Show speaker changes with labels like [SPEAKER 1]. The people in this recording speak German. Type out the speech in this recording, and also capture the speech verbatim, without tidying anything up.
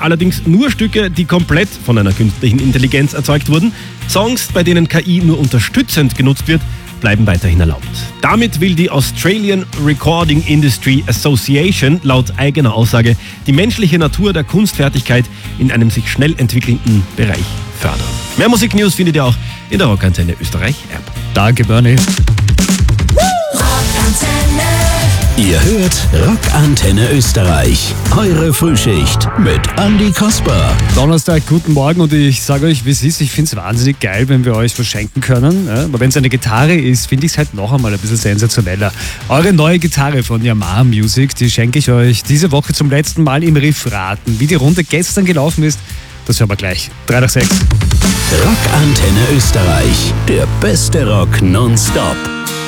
[SPEAKER 1] allerdings nur Stücke, die komplett von einer künstlichen Intelligenz erzeugt wurden. Songs, bei denen K I nur unterstützend genutzt wird, bleiben weiterhin erlaubt. Damit will die Australian Recording Industry Association laut eigener Aussage die menschliche Natur der Kunstfertigkeit in einem sich schnell entwickelnden Bereich fördern. Mehr Musiknews findet ihr auch in der Rockantenne Österreich App.
[SPEAKER 2] Danke, Bernie.
[SPEAKER 3] Ihr hört Rockantenne Österreich. Eure Frühschicht mit Andi Kasper.
[SPEAKER 2] Donnerstag, guten Morgen und ich sage euch, wie es ist. Ich finde es wahnsinnig geil, wenn wir euch verschenken können. Ja, aber wenn es eine Gitarre ist, finde ich es halt noch einmal ein bisschen sensationeller. Eure neue Gitarre von Yamaha Music, die schenke ich euch diese Woche zum letzten Mal im Riff raten. Wie die Runde gestern gelaufen ist, das hören wir gleich. drei nach sechs.
[SPEAKER 3] Rockantenne Österreich. Der beste Rock nonstop.